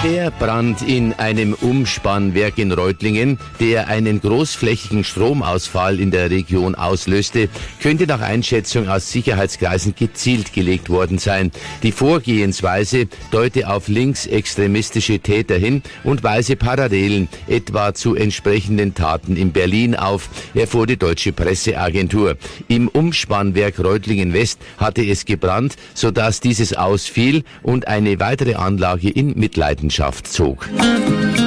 Der Brand in einem Umspannwerk in Reutlingen, der einen großflächigen Stromausfall in der Region auslöste, könnte nach Einschätzung aus Sicherheitskreisen gezielt gelegt worden sein. Die Vorgehensweise deute auf linksextremistische Täter hin und weise Parallelen etwa zu entsprechenden Taten in Berlin auf, erfuhr die Deutsche Presseagentur. Im Umspannwerk Reutlingen West hatte es gebrannt, sodass dieses ausfiel und eine weitere Anlage in Mitleidenschaft zog.